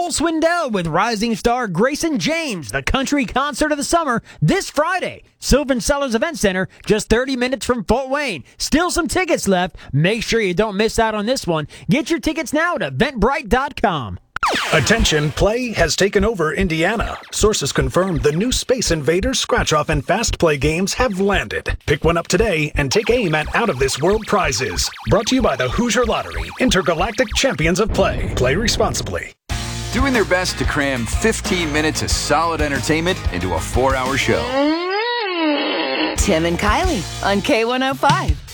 Cole Swindell with rising star Grayson James, the country concert of the summer, this Friday. Sylvan Sellers Event Center, just 30 minutes from Fort Wayne. Still some tickets left. Make sure you don't miss out on this one. Get your tickets now at Eventbrite.com. Attention, play has taken over Indiana. Sources confirm the new Space Invaders scratch-off and fast play games have landed. Pick one up today and take aim at out-of-this-world prizes. Brought to you by the Hoosier Lottery, Intergalactic Champions of Play. Play responsibly. Doing their best to cram 15 minutes of solid entertainment into a 4-hour show. Tim and Kylie on K105.